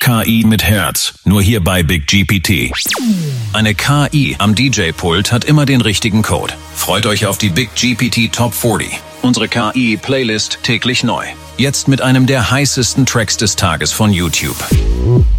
KI mit Herz, nur hier bei Big GPT. Eine KI am DJ-Pult hat immer den richtigen Code. Freut euch auf die Big GPT Top 40. Unsere KI-Playlist täglich neu. Jetzt mit einem der heißesten Tracks des Tages von YouTube.